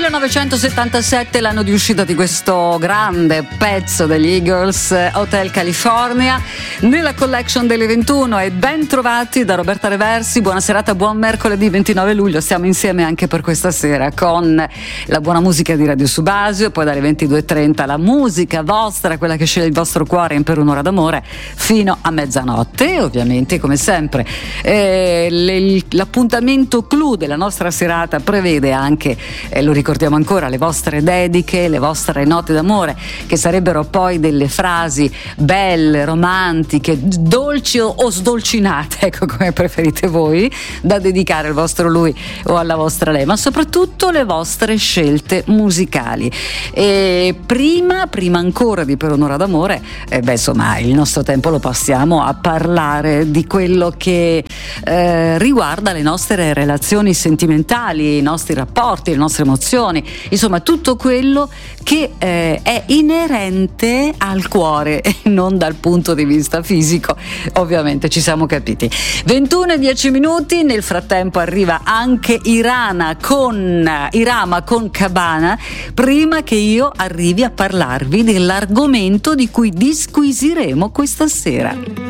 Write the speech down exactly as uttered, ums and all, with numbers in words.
millenovecentosettantasette, l'anno di uscita di questo grande pezzo degli Eagles, Hotel California, nella collection delle ventuno. E ben trovati da Roberta Reversi. Buona serata, buon mercoledì ventinove luglio. Stiamo insieme anche per questa sera con la buona musica di Radio Subasio, poi dalle ventidue e trenta la musica vostra, quella che sceglie il vostro cuore, in Per un'ora d'amore, fino a mezzanotte. E ovviamente, come sempre, eh, le, l'appuntamento clou della nostra serata prevede anche, eh, lo ricordiamo ancora, le vostre dediche, le vostre note d'amore, che sarebbero poi delle frasi belle, romantiche, dolci o, o sdolcinate, ecco, come preferite voi, da dedicare al vostro lui o alla vostra lei, ma soprattutto le vostre scelte musicali. E prima, prima ancora di Per un'ora d'amore, eh, beh, insomma, il nostro tempo lo passiamo a parlare di quello che eh, riguarda le nostre relazioni sentimentali, i nostri rapporti, le nostre emozioni, insomma tutto quello che eh, è inerente al cuore e non dal punto di vista fisico. Ovviamente ci siamo capiti. ventuno e dieci minuti. Nel frattempo arriva anche Irana con Irama con Cabana, prima che io arrivi a parlarvi dell'argomento di cui disquisiremo questa sera.